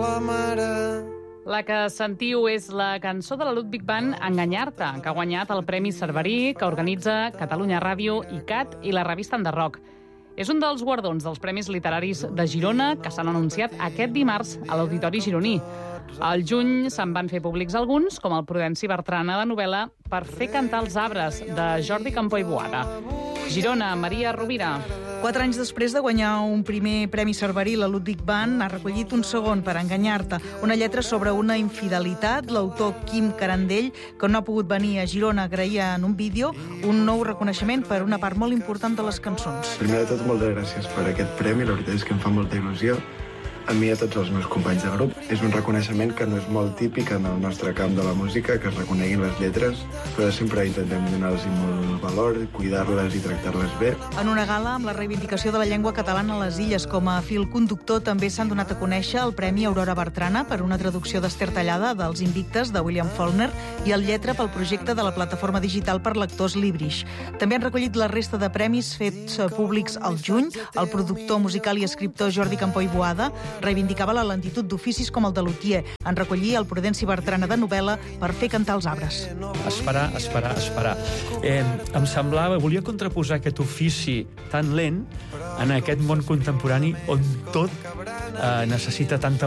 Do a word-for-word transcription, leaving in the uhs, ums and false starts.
la mare. La que sentiu és la cançó de la Ludwig Band Enganyar-te, que ha guanyat el Premi Cerverí, que organitza Catalunya Ràdio, ICAT i la revista Enderroc. És un dels guardons dels Premis Literaris de Girona que s'han anunciat aquest dimarts a l'Auditori gironí. Al juny se'n van fer públics alguns, com el Prudenci Bertrana de novel·la Per fer cantar els arbres, de Jordi Campo i Boada. Girona, Maria Rovira. Quatre anys després de guanyar un primer Premi Cerverí, la Ludwig Band ha recollit un segon, Per enganyar-te, una lletra sobre una infidelitat. L'autor Quim Carandell, que no ha pogut venir a Girona, agraïa en un vídeo un nou reconeixement per una part molt important de les cançons. Primer de tot, moltes gràcies per aquest premi. La veritat és que em fa molta il·lusió. A mi i a tots els meus companys de grup. És un reconeixement que no és molt típic en el nostre camp de la música, que es reconeguin les lletres, però sempre intentem donar-los molt valor, cuidar-les i tractar-les bé. En una gala amb la reivindicació de la llengua catalana a les illes com a fil conductor també s'han donat a conèixer el Premi Aurora Bertrana per una traducció d'Ester Tallada dels Invictes de William Faulkner i el Lletra pel projecte de la plataforma digital per lectors Librish. També han recollit la resta de premis fets públics al juny. El productor musical i escriptor Jordi Campo i Boada reivindicava la lentitud d'oficis com el de lutier en recollir el Prudenci Bertrana de novel·la Per fer cantar els arbres. Esperar, esperar, esperar. Eh, em semblava, volia contraposar aquest ofici tan lent en aquest món contemporani on tot eh, necessita tanta